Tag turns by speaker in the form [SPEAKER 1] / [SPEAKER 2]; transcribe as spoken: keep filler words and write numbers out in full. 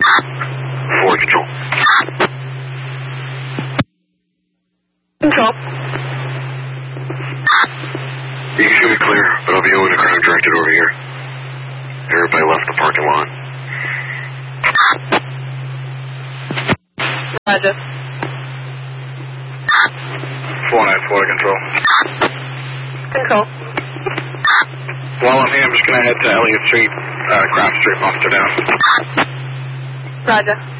[SPEAKER 1] Forward control.
[SPEAKER 2] Control.
[SPEAKER 1] You can show me clear, but I'll be able to ground direct it over here. Everybody left the parking lot.
[SPEAKER 2] Roger.
[SPEAKER 1] four nine four to control.
[SPEAKER 2] Control.
[SPEAKER 1] While I'm here, I'm just going to head to Elliott Street, uh, Craft Street, Monster down.
[SPEAKER 2] Roger.